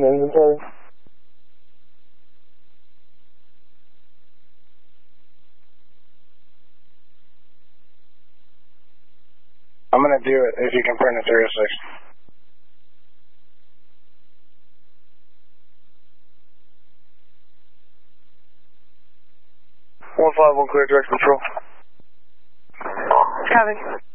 inventory. I'm going to do it if you can print a 306. 151 clear direct control. Copy.